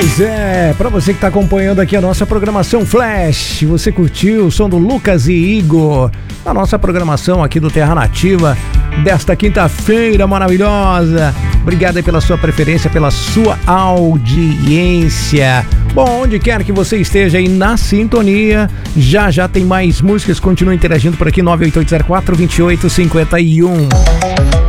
Pois é, para você que está acompanhando aqui a nossa programação Flash, você curtiu o som do Lucas e Igor, a nossa programação aqui do Terra Nativa desta quinta-feira maravilhosa. Obrigado aí pela sua preferência, pela sua audiência. Bom, onde quer que você esteja aí na sintonia, já tem mais músicas, continua interagindo por aqui, 98804-2851.